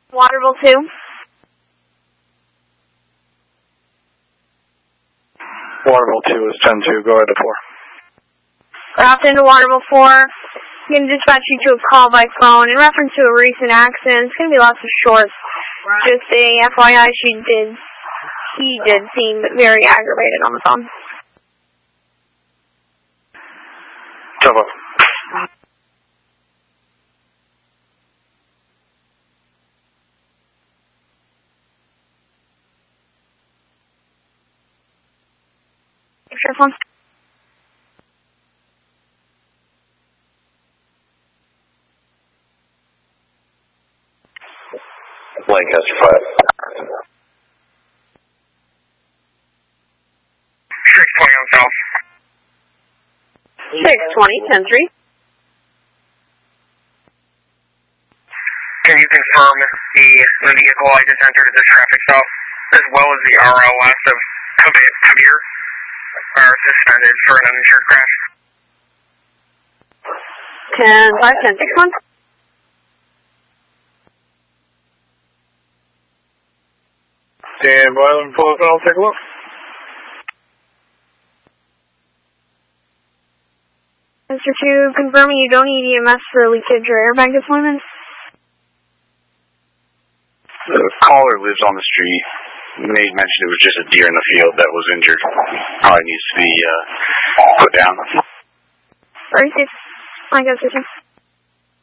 Waterville 2. Waterville 2 is 10-2. Go ahead to 4. Route into Waterville 4. I'm going to dispatch you to a call by phone in reference to a recent accident. It's going to be lots of shorts. Just a FYI, he did seem very aggravated on the phone. Topo. Sure phone. Lancaster 5. 620 on south. 620, 10-3. Can you confirm the vehicle I just entered as a traffic stop, as well as the RLS of Kabir, are suspended for an uninsured crash? 10-5, 10-6-1. Stand by, let me pull up and I'll take a look. Mr. 2, confirming you don't need EMS for leakage or airbag deployment. The caller lives on the street. Nate mentioned it was just a deer in the field that was injured. Probably needs to be put down. Very safe. I guess,